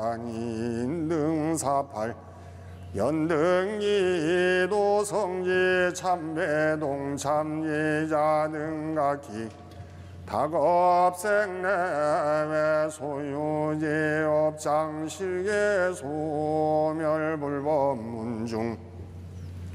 인등사팔 연등이 도성지 참배동 참예자능각기 다급생내외 소유제업 장실계 소멸불법 문중